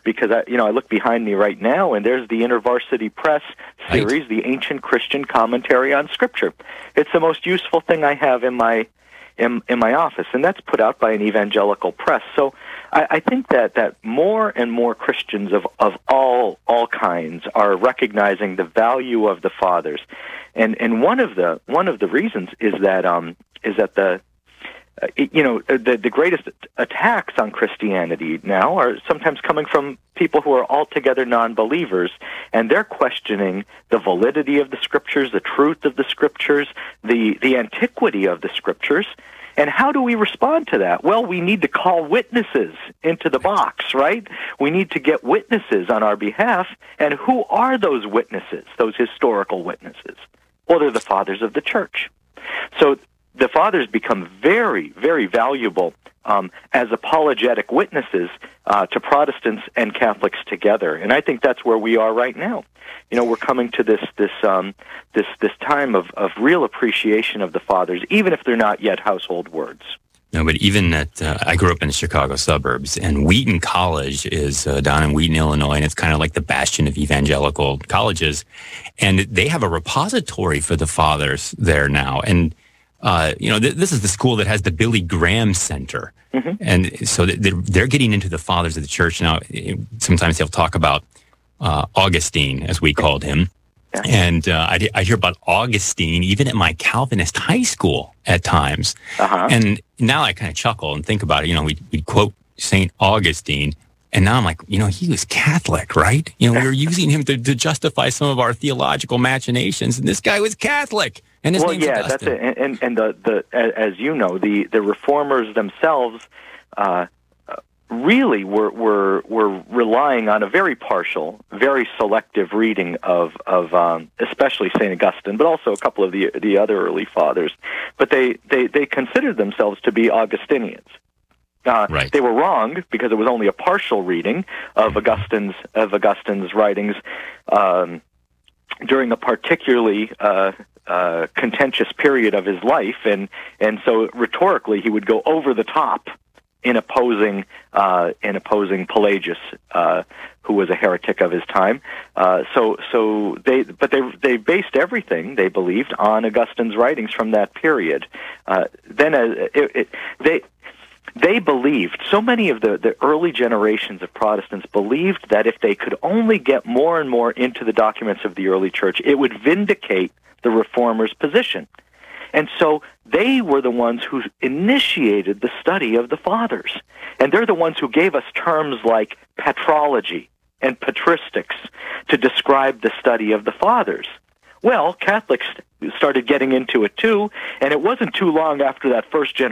because I look behind me right now, and there's the InterVarsity Press series, Right. The Ancient Christian Commentary on Scripture. It's the most useful thing I have in my office, and that's put out by an evangelical press. So I think that more and more Christians of all kinds are recognizing the value of the fathers, and one of the reasons is that the greatest attacks on Christianity now are sometimes coming from people who are altogether non-believers, and they're questioning the validity of the Scriptures, the truth of the Scriptures, the antiquity of the Scriptures. And how do we respond to that? Well, we need to call witnesses into the box, right? We need to get witnesses on our behalf. And who are those witnesses, those historical witnesses? Well, they're the fathers of the church. So the fathers become very, very valuable as apologetic witnesses to Protestants and Catholics together, and I think that's where we are right now. We're coming to this time of real appreciation of the fathers, even if they're not yet household words. No, but even I grew up in the Chicago suburbs, and Wheaton College is down in Wheaton, Illinois, and it's kind of like the bastion of evangelical colleges, and they have a repository for the fathers there now, and this is the school that has the Billy Graham Center. Mm-hmm. And so they're getting into the fathers of the church now. Sometimes they'll talk about Augustine, as we called him. Yeah. And I hear about Augustine even at my Calvinist high school at times. Uh-huh. And now I kind of chuckle and think about it. We'd quote St. Augustine. And now I'm like, he was Catholic, right? We were using him to justify some of our theological machinations. And this guy was Catholic. And his name's Augustine. That's it. And the as you know, the reformers themselves really were relying on a very partial, very selective reading of especially St. Augustine, but also a couple of the other early fathers. But they considered themselves to be Augustinians. Right. They were wrong because it was only a partial reading of Augustine's writings during a particularly contentious period of his life, and so rhetorically he would go over the top in opposing Pelagius, who was a heretic of his time. So they based everything they believed on Augustine's writings from that period. They believed, so many of the early generations of Protestants believed that if they could only get more and more into the documents of the early church, it would vindicate the Reformers' position. And so they were the ones who initiated the study of the Fathers. And they're the ones who gave us terms like patrology and patristics to describe the study of the Fathers. Well, Catholics started getting into it too, and it wasn't too long after that first generation